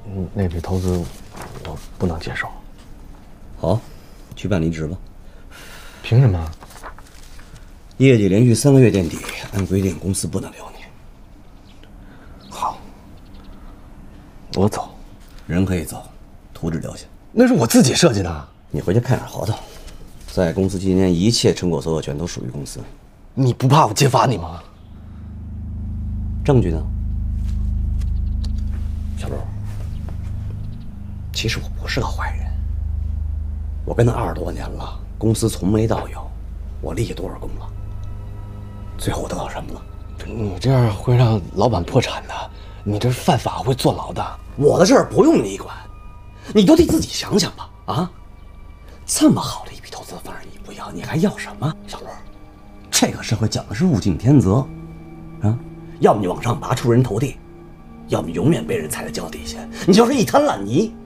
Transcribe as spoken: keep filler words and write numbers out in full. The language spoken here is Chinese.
嗯，那笔投资我不能接受。 好，去办离职吧。 凭什么？ 业绩连续三个月垫底，按规定公司不能留你。 好，我走。 人可以走，图纸留下。 那是我自己设计的。 你回去看下合同，在公司期间一切成果所有权都属于公司。 你不怕我揭发你吗？ 证据呢？ 小陆，其实我不是个坏人。 我跟他二十多年了，公司从没到有，我立多少功了？最后我得到什么了？ 你这样会让老板破产的，你这犯法会坐牢的。 我的事儿不用你管，你都替自己想想吧！啊，这么好的一笔投资反而你不要，你还要什么？小罗，这个社会讲的是物竞天择，啊，要么你往上拔出人头地，要么永远被人踩在脚底下，你就是一滩烂泥。